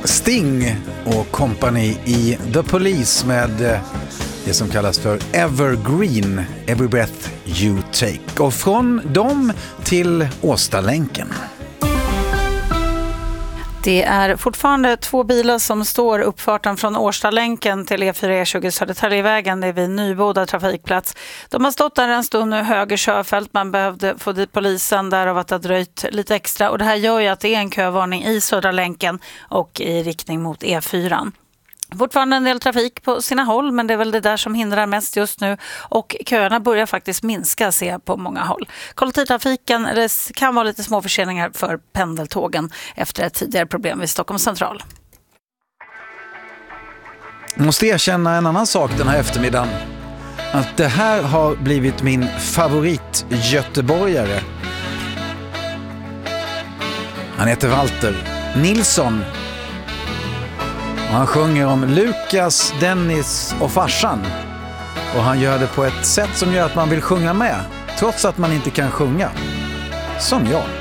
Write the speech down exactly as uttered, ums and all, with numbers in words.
Sting och kompani i The Police med det som kallas för Evergreen, Every Breath You Take. Och från dem till Årstaalänken. Det är fortfarande två bilar som står uppfarten från Årstaalänken till E fyra E tjugo Södertäljevägen. Det är vid Nyboda trafikplats. De har stått där en stund nu, höger körfält. Man behövde få dit polisen, därav att det har dröjt lite extra. Och det här gör ju att det är en kövarning i Södra länken och i riktning mot E fyra. Fortfarande en del trafik på sina håll, men det är väl det där som hindrar mest just nu. Och köerna börjar faktiskt minska, ser jag på många håll. Kollektivtrafiken, det kan vara lite små förseningar för pendeltågen efter ett tidigare problem vid Stockholms central. Jag måste erkänna en annan sak den här eftermiddagen. Att det här har blivit min favorit göteborgare. Han heter Walter Nilsson. Och han sjunger om Lukas, Dennis och farsan. Och han gör det på ett sätt som gör att man vill sjunga med, trots att man inte kan sjunga. Som jag.